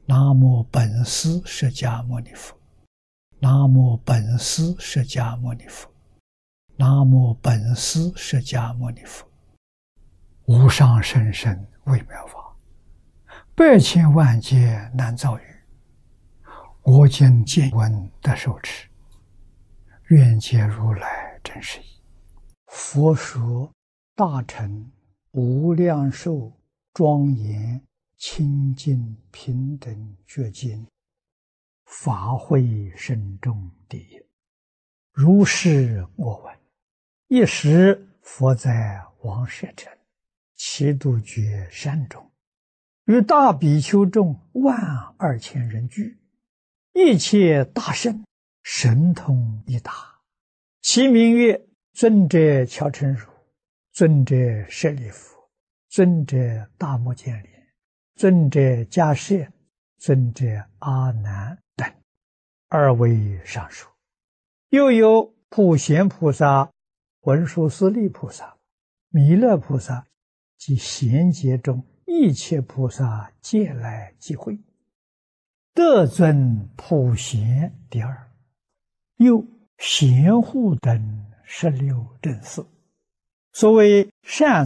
南无本师释迦牟尼佛，南无本师释迦牟尼佛，南无本师释迦牟尼佛。无上甚深微妙法，百千万劫难遭遇。我今见闻得受持，愿解如来真实义。佛说大乘无量寿庄严清净平等觉经，法会深重第一。如是我闻，一时佛在王舍城祇度觉山中，与大比丘众12000人聚，一切大圣神通一达，其名曰尊者乔陈如、尊者舍利弗、尊者大目犍连、尊者迦叶、尊者阿难等，2位上首。又有普贤菩萨、文殊师利菩萨、弥勒菩萨及贤劫中一切菩萨皆来集会，得尊普贤第2。又贤护等16正士。所谓善